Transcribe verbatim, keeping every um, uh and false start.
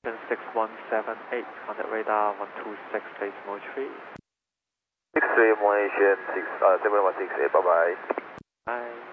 six one seven eight, contact radar one two six, place mode three. six three Malaysian six, uh, seven one six eight, bye bye. Bye.